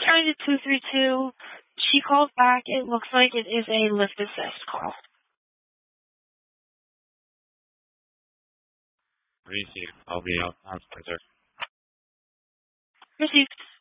Trying to 232. She calls back. It looks like it is a lift assist call. Received. I'll be out on Spencer. Received.